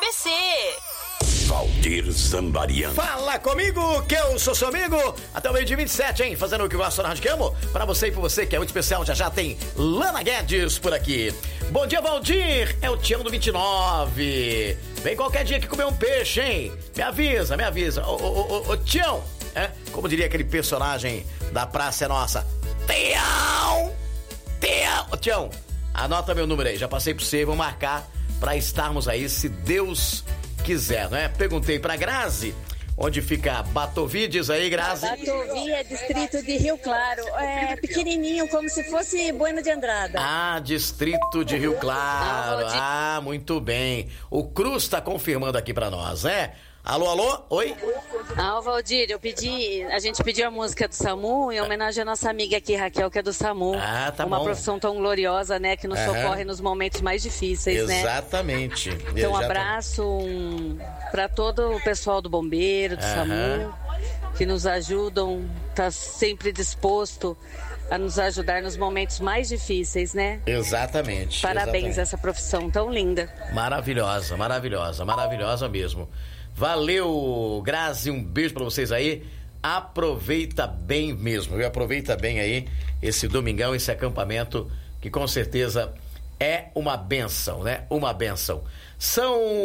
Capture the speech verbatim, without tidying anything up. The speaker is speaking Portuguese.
C. Valdir Zambarian. Fala comigo, que eu sou seu amigo. Até o meio de vinte e sete, hein? Fazendo o que gosta na Rádio que amo. Pra você e por você, que é muito especial. Já já tem Lana Guedes por aqui. Bom dia, Valdir. É o Tião do vinte e nove. Vem qualquer dia aqui comer um peixe, hein? Me avisa, me avisa. Ô, ô, ô, ô, Tião. É? Como diria aquele personagem da Praça é Nossa. Tião! Tião! Ô, Tião, anota meu número aí. Já passei pro você, vou marcar pra estarmos aí, se Deus quiser, né? Perguntei pra Grazi, onde fica Batovides aí, Grazi? Batovi é distrito de Rio Claro, é pequenininho, como se fosse Bueno de Andrada. Ah, distrito de Rio Claro, ah, muito bem. O Cruz tá confirmando aqui pra nós, né? Alô, alô? Oi? Ah, Valdir, eu pedi, a gente pediu a música do SAMU em homenagem à nossa amiga aqui, Raquel, que é do SAMU. Ah, tá Uma bom. profissão tão gloriosa, né, que nos Aham. socorre nos momentos mais difíceis, né? Exatamente. Então, um Já tá- abraço um, para todo o pessoal do Bombeiro, do Aham. SAMU, que nos ajudam, tá sempre disposto a nos ajudar nos momentos mais difíceis, né? Exatamente. Parabéns a exatamente. essa profissão tão linda. Maravilhosa, maravilhosa, maravilhosa mesmo. Valeu, Grazi, um beijo pra vocês aí. Aproveita bem mesmo, viu? Aproveita bem aí esse domingão, esse acampamento, que com certeza é uma benção, né? Uma benção. São